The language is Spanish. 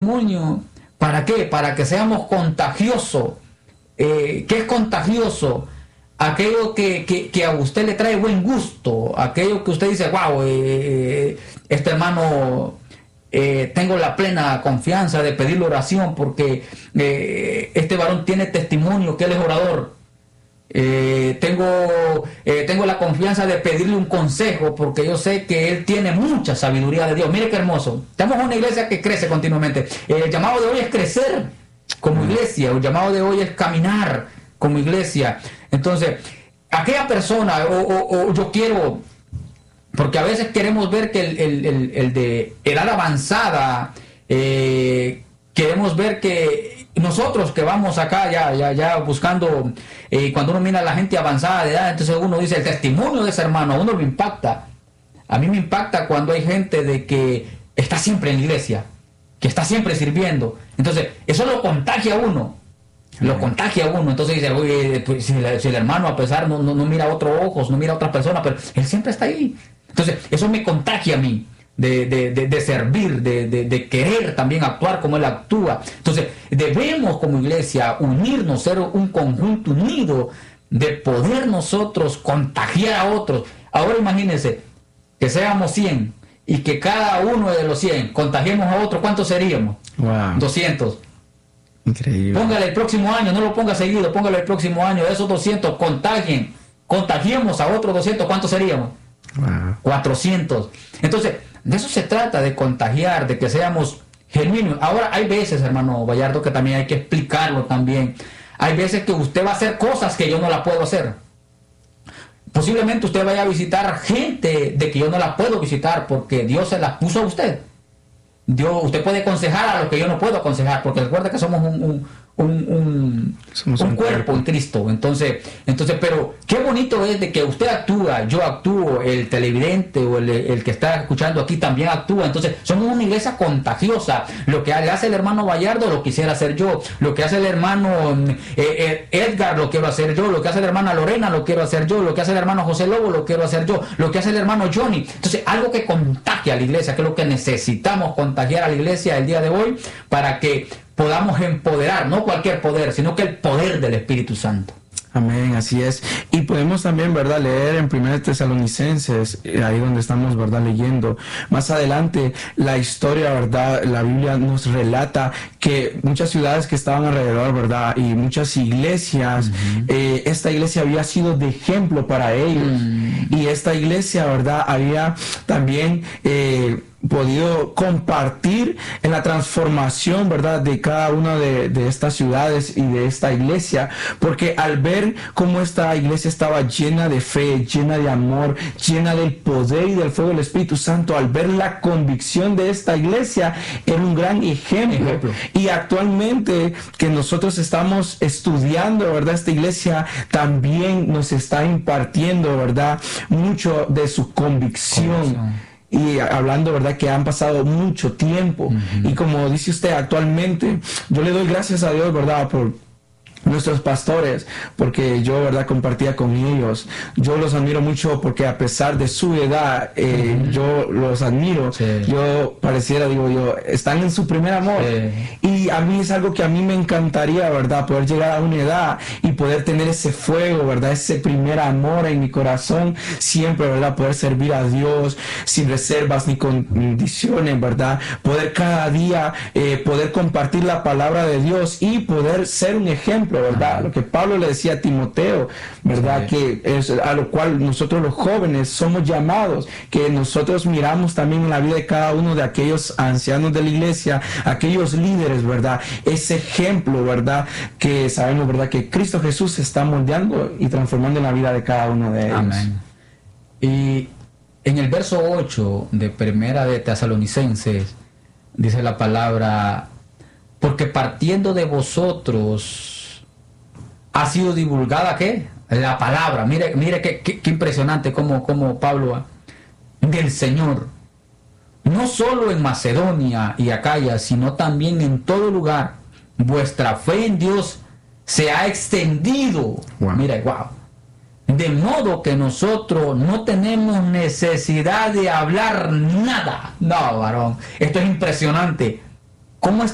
testimonio. ¿Para qué? Para que seamos contagiosos. ¿Qué es contagioso? Aquello que a usted le trae buen gusto, aquello que usted dice, wow, este hermano, tengo la plena confianza de pedirle oración porque este varón tiene testimonio que él es orador. Tengo la confianza de pedirle un consejo porque yo sé que él tiene mucha sabiduría de Dios. Mire qué hermoso. Estamos en una iglesia que crece continuamente. El llamado de hoy es crecer como iglesia. El llamado de hoy es caminar como iglesia. Entonces, aquella persona, o yo quiero, porque a veces queremos ver que el de edad avanzada, queremos ver que nosotros que vamos acá ya buscando, cuando uno mira a la gente avanzada de edad, entonces uno dice el testimonio de ese hermano, a uno lo impacta. A mí me impacta cuando hay gente de que está siempre en la iglesia, que está siempre sirviendo. Entonces, eso lo contagia a uno. Lo contagia a uno. Entonces dice, oye, pues, si el hermano a pesar no mira a otros ojos, no mira a otras personas, pero él siempre está ahí. Entonces, eso me contagia a mí. De servir, de querer también actuar como él actúa. Entonces, debemos como iglesia unirnos, ser un conjunto unido, de poder nosotros contagiar a otros. Ahora imagínense que seamos 100 y que cada uno de los 100 contagiemos a otro. ¿Cuántos seríamos? Wow. 200. Increíble. Póngale el próximo año, no lo ponga seguido, póngale el próximo año. De esos 200 contagiemos a otros 200. ¿Cuántos seríamos? Wow. 400. Entonces, de eso se trata, de contagiar, de que seamos genuinos. Ahora, hay veces, hermano Vallardo, que también hay que explicarlo también. Hay veces que usted va a hacer cosas que yo no la puedo hacer. Posiblemente usted vaya a visitar gente de que yo no la puedo visitar porque Dios se las puso a usted. Usted puede aconsejar a lo que yo no puedo aconsejar, porque recuerda que somos un cuerpo en Cristo. Entonces, pero qué bonito es de que usted actúa, yo actúo, el televidente o el que está escuchando aquí también actúa. Entonces, somos una iglesia contagiosa. Lo que hace el hermano Vallardo lo quisiera hacer yo. Lo que hace el hermano Edgar lo quiero hacer yo. Lo que hace la hermana Lorena lo quiero hacer yo. Lo que hace el hermano José Lobo lo quiero hacer yo. Lo que hace el hermano Johnny. Entonces, algo que contagie a la iglesia, que es lo que necesitamos contagiar a la iglesia el día de hoy para que podamos empoderar, no cualquier poder, sino que el poder del Espíritu Santo. Amén, así es. Y podemos también, ¿verdad?, leer en 1 Tesalonicenses, ahí donde estamos, ¿verdad?, leyendo. Más adelante, la historia, ¿verdad?, la Biblia nos relata que muchas ciudades que estaban alrededor, ¿verdad?, y muchas iglesias, esta iglesia había sido de ejemplo para ellos. Y esta iglesia, ¿verdad?, había también podido compartir en la transformación, ¿verdad?, de cada una de estas ciudades y de esta iglesia, porque al ver cómo esta iglesia estaba llena de fe, llena de amor, llena del poder y del fuego del Espíritu Santo, al ver la convicción de esta iglesia, era un gran ejemplo. Y actualmente que nosotros estamos estudiando, ¿verdad?, esta iglesia también nos está impartiendo, ¿verdad?, mucho de su convicción. Y hablando, ¿verdad?, que han pasado mucho tiempo. Y como dice usted, actualmente yo le doy gracias a Dios, ¿verdad?, por nuestros pastores, porque yo, ¿verdad?, compartía con ellos. Yo los admiro mucho porque a pesar de su edad, yo los admiro. Sí. Yo pareciera, digo yo, están en su primer amor. Sí. Y a mí es algo que a mí me encantaría, ¿verdad?, poder llegar a una edad y poder tener ese fuego, ¿verdad?, ese primer amor en mi corazón, siempre, ¿verdad?, poder servir a Dios sin reservas ni condiciones, ¿verdad?, poder cada día poder compartir la palabra de Dios y poder ser un ejemplo, ¿verdad? Lo que Pablo le decía a Timoteo, ¿verdad? Sí. Que es a lo cual nosotros los jóvenes somos llamados, que nosotros miramos también en la vida de cada uno de aquellos ancianos de la iglesia, aquellos líderes, ¿verdad? Ese ejemplo, ¿verdad?, que sabemos, ¿verdad?, que Cristo Jesús se está moldeando y transformando en la vida de cada uno de ellos. Amén. Y en el verso 8 de 1 Tesalonicenses dice la palabra: porque partiendo de vosotros ha sido divulgada, ¿qué?, la palabra. Mire qué impresionante como Pablo, del Señor, no solo en Macedonia y Acaya, sino también en todo lugar. Vuestra fe en Dios se ha extendido. Wow. Mira, wow. De modo que nosotros no tenemos necesidad de hablar nada. No, varón, esto es impresionante. ¿Cómo